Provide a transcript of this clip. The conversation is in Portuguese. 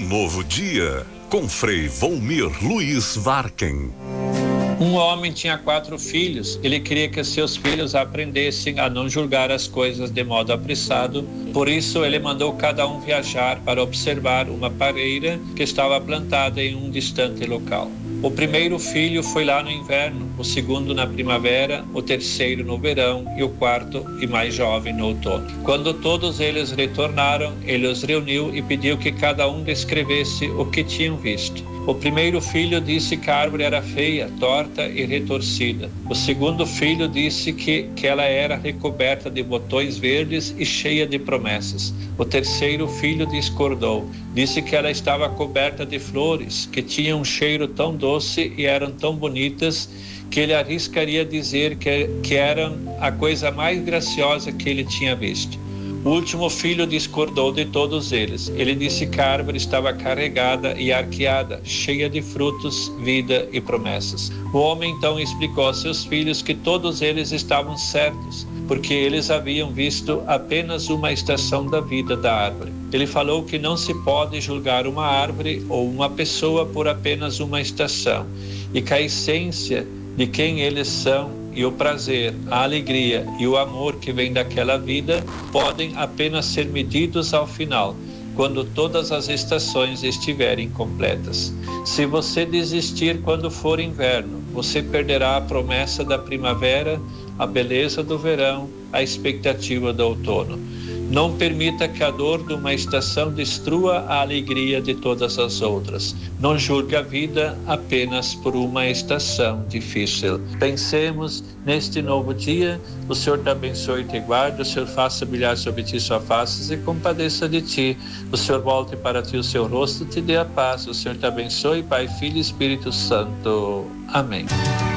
novo dia, com Frei Volmir Luiz Varken. Um homem tinha 4 filhos. Ele queria que seus filhos aprendessem a não julgar as coisas de modo apressado. Por isso, ele mandou cada um viajar para observar uma pareira que estava plantada em um distante local. O primeiro filho foi lá no inverno, o segundo na primavera, o terceiro no verão e o quarto e mais jovem no outono. Quando todos eles retornaram, ele os reuniu e pediu que cada um descrevesse o que tinham visto. O primeiro filho disse que a árvore era feia, torta e retorcida. O segundo filho disse que ela era recoberta de botões verdes e cheia de promessas. O terceiro filho discordou. Disse que ela estava coberta de flores, que tinham um cheiro tão doce e eram tão bonitas que ele arriscaria dizer que eram a coisa mais graciosa que ele tinha visto. O último filho discordou de todos eles. Ele disse que a árvore estava carregada e arqueada, cheia de frutos, vida e promessas. O homem então explicou a seus filhos que todos eles estavam certos, porque eles haviam visto apenas uma estação da vida da árvore. Ele falou que não se pode julgar uma árvore ou uma pessoa por apenas uma estação, e que a essência de quem eles são e o prazer, a alegria e o amor que vem daquela vida podem apenas ser medidos ao final, quando todas as estações estiverem completas. Se você desistir quando for inverno, você perderá a promessa da primavera, a beleza do verão, a expectativa do outono. Não permita que a dor de uma estação destrua a alegria de todas as outras. Não julgue a vida apenas por uma estação difícil. Pensemos neste novo dia. O Senhor te abençoe e te guarde. O Senhor faça brilhar sobre ti sua face e compadeça de ti. O Senhor volte para ti o seu rosto e te dê a paz. O Senhor te abençoe, Pai, Filho e Espírito Santo. Amém.